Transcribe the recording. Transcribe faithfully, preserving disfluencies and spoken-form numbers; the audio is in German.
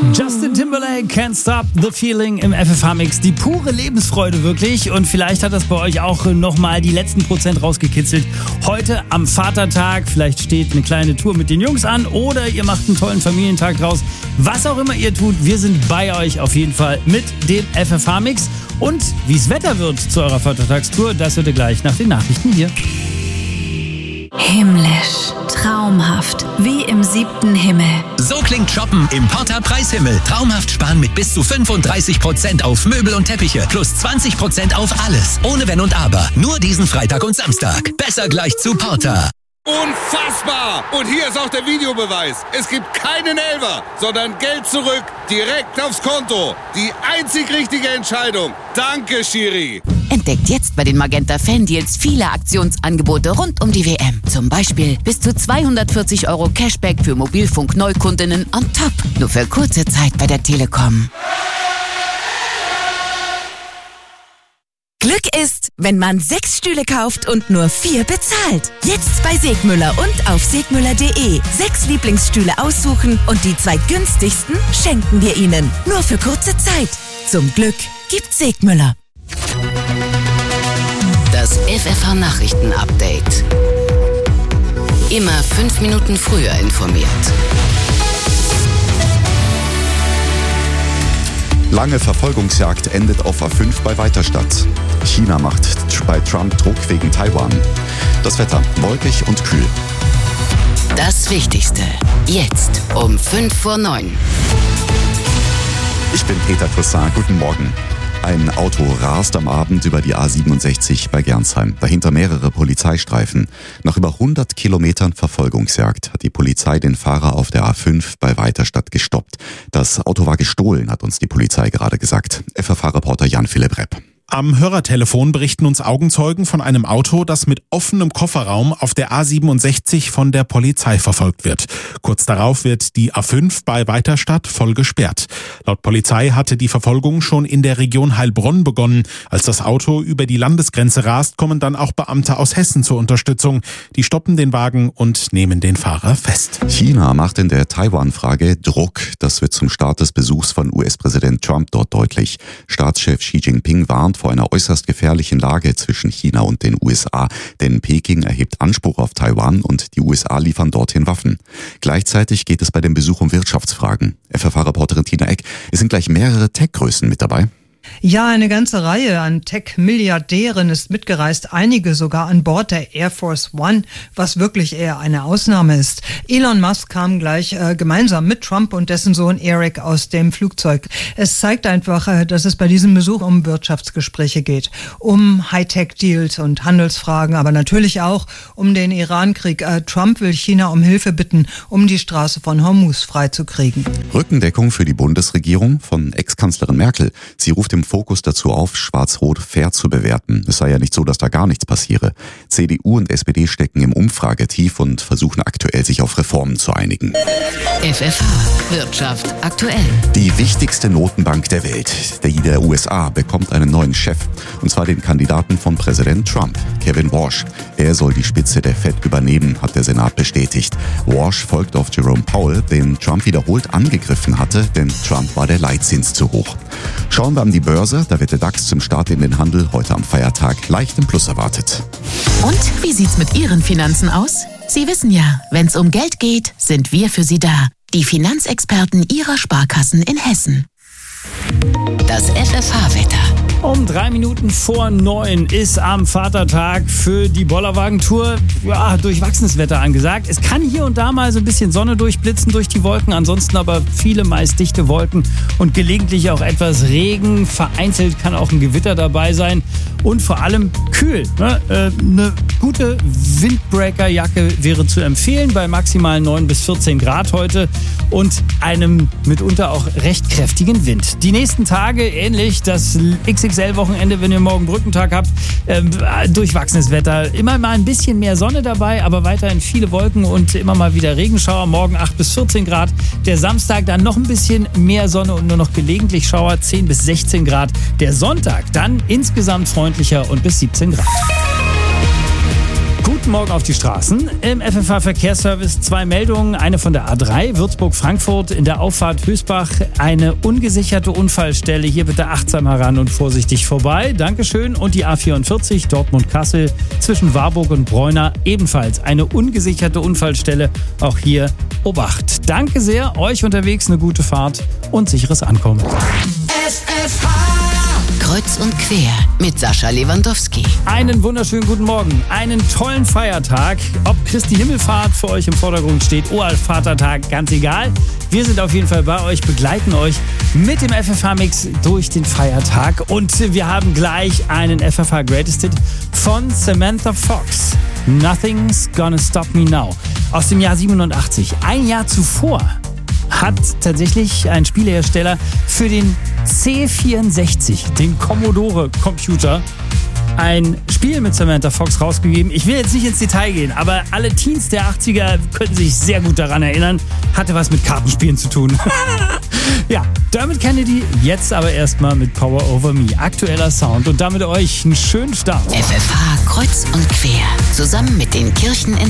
Justin Timberlake, Can't Stop the Feeling im F F H-Mix. Die pure Lebensfreude wirklich. Und vielleicht hat das bei euch auch nochmal die letzten Prozent rausgekitzelt. Heute am Vatertag. Vielleicht steht eine kleine Tour mit den Jungs an oder ihr macht einen tollen Familientag draus. Was auch immer ihr tut, wir sind bei euch auf jeden Fall mit dem F F H-Mix. Und wie es Wetter wird zu eurer Vatertagstour, das hört ihr gleich nach den Nachrichten hier. Himmlisch, traumhaft, wie im siebten Himmel. So klingt Shoppen im Porta Preishimmel. Traumhaft sparen mit bis zu fünfunddreißig Prozent auf Möbel und Teppiche plus zwanzig Prozent auf alles. Ohne Wenn und Aber. Nur diesen Freitag und Samstag. Besser gleich zu Porta. Unfassbar! Und hier ist auch der Videobeweis. Es gibt keinen Elfer, sondern Geld zurück, direkt aufs Konto. Die einzig richtige Entscheidung. Danke, Schiri. Entdeckt jetzt bei den Magenta Fan-Deals viele Aktionsangebote rund um die W M. Zum Beispiel bis zu zweihundertvierzig Euro Cashback für Mobilfunk-Neukundinnen on top. Nur für kurze Zeit bei der Telekom. Glück ist, wenn man sechs Stühle kauft und nur vier bezahlt. Jetzt bei Segmüller und auf segmüller punkt de. Sechs Lieblingsstühle aussuchen und die zwei günstigsten schenken wir Ihnen. Nur für kurze Zeit. Zum Glück gibt Segmüller. Das F F H-Nachrichten-Update. Immer fünf Minuten früher informiert. Lange Verfolgungsjagd endet auf A fünf bei Weiterstadt. China macht bei Trump Druck wegen Taiwan. Das Wetter wolkig und kühl. Das Wichtigste jetzt um fünf vor neun. Ich bin Peter Toussaint. Guten Morgen. Ein Auto rast am Abend über die A siebenundsechzig bei Gernsheim. Dahinter mehrere Polizeistreifen. Nach über hundert Kilometern Verfolgungsjagd hat die Polizei den Fahrer auf der A fünf bei Weiterstadt gestoppt. Das Auto war gestohlen, hat uns die Polizei gerade gesagt. F F H-Reporter Jan-Philipp Repp. Am Hörertelefon berichten uns Augenzeugen von einem Auto, das mit offenem Kofferraum auf der A siebenundsechzig von der Polizei verfolgt wird. Kurz darauf wird die A fünf bei Weiterstadt voll gesperrt. Laut Polizei hatte die Verfolgung schon in der Region Heilbronn begonnen. Als das Auto über die Landesgrenze rast, kommen dann auch Beamte aus Hessen zur Unterstützung. Die stoppen den Wagen und nehmen den Fahrer fest. China macht in der Taiwan-Frage Druck. Das wird zum Start des Besuchs von U S-Präsident Trump dort deutlich. Staatschef Xi Jinping warnt vor einer äußerst gefährlichen Lage zwischen China und den U S A, denn Peking erhebt Anspruch auf Taiwan und die U S A liefern dorthin Waffen. Gleichzeitig geht es bei dem Besuch um Wirtschaftsfragen. F F H-Reporterin Tina Eck, es sind gleich mehrere Tech-Größen mit dabei. Ja, eine ganze Reihe an Tech-Milliardären ist mitgereist, einige sogar an Bord der Air Force One, was wirklich eher eine Ausnahme ist. Elon Musk kam gleich äh, gemeinsam mit Trump und dessen Sohn Eric aus dem Flugzeug. Es zeigt einfach, äh, dass es bei diesem Besuch um Wirtschaftsgespräche geht, um Hightech-Deals und Handelsfragen, aber natürlich auch um den Iran-Krieg. Äh, Trump will China um Hilfe bitten, um die Straße von Hormuz freizukriegen. Rückendeckung für die Bundesregierung von Ex-Kanzlerin Merkel. Sie ruft im Fokus dazu auf, Schwarz-Rot fair zu bewerten. Es sei ja nicht so, dass da gar nichts passiere. C D U und S P D stecken im Umfragetief und versuchen aktuell, sich auf Reformen zu einigen. F F H Wirtschaft aktuell. Die wichtigste Notenbank der Welt, die der U S A, bekommt einen neuen Chef. Und zwar den Kandidaten von Präsident Trump, Kevin Warsh. Er soll die Spitze der Fed übernehmen, hat der Senat bestätigt. Warsh folgt auf Jerome Powell, den Trump wiederholt angegriffen hatte, denn Trump war der Leitzins zu hoch. Schauen wir an die Börse, da wird der DAX zum Start in den Handel heute am Feiertag leicht im Plus erwartet. Und wie sieht's mit Ihren Finanzen aus? Sie wissen ja, wenn's um Geld geht, sind wir für Sie da. Die Finanzexperten Ihrer Sparkassen in Hessen. Das F F H-Wetter. Um drei Minuten vor neun ist am Vatertag für die Bollerwagen-Tour ja, durchwachsenes Wetter angesagt. Es kann hier und da mal so ein bisschen Sonne durchblitzen durch die Wolken, ansonsten aber viele meist dichte Wolken und gelegentlich auch etwas Regen. Vereinzelt kann auch ein Gewitter dabei sein und vor allem kühl. Ne? Äh, eine gute Windbreaker-Jacke wäre zu empfehlen bei maximal neun bis vierzehn Grad heute und einem mitunter auch recht kräftigen Wind. Die nächsten Tage ähnlich, das X X L-Wochenende, wenn ihr morgen Brückentag habt, äh, durchwachsenes Wetter. Immer mal ein bisschen mehr Sonne dabei, aber weiterhin viele Wolken und immer mal wieder Regenschauer. Morgen acht bis vierzehn Grad. Der Samstag dann noch ein bisschen mehr Sonne und nur noch gelegentlich Schauer, zehn bis sechzehn Grad. Der Sonntag dann insgesamt freundlicher und bis siebzehn Grad. Guten Morgen auf die Straßen. Im F F H-Verkehrsservice zwei Meldungen. Eine von der A drei, Würzburg-Frankfurt, in der Auffahrt Hösbach. Eine ungesicherte Unfallstelle. Hier bitte achtsam heran und vorsichtig vorbei. Dankeschön. Und die A vierundvierzig, Dortmund-Kassel, zwischen Warburg und Bräuner. Ebenfalls eine ungesicherte Unfallstelle. Auch hier Obacht. Danke sehr. Euch unterwegs eine gute Fahrt und sicheres Ankommen. F F H Kreuz und quer mit Sascha Lewandowski. Einen wunderschönen guten Morgen, einen tollen Feiertag. Ob Christi Himmelfahrt für euch im Vordergrund steht oder Vatertag, ganz egal. Wir sind auf jeden Fall bei euch, begleiten euch mit dem F F H-Mix durch den Feiertag. Und wir haben gleich einen F F H Greatest Hit von Samantha Fox. Nothing's Gonna Stop Me Now. Aus dem Jahr siebenundachtzig. Ein Jahr zuvor hat tatsächlich ein Spielehersteller für den C vierundsechzig, den Commodore-Computer, ein Spiel mit Samantha Fox rausgegeben. Ich will jetzt nicht ins Detail gehen, aber alle Teens der achtziger können sich sehr gut daran erinnern. Hatte was mit Kartenspielen zu tun. Ja, Dermot Kennedy, jetzt aber erstmal mit Power Over Me. Aktueller Sound und damit euch einen schönen Start. F F H Kreuz und quer. Zusammen mit den Kirchen in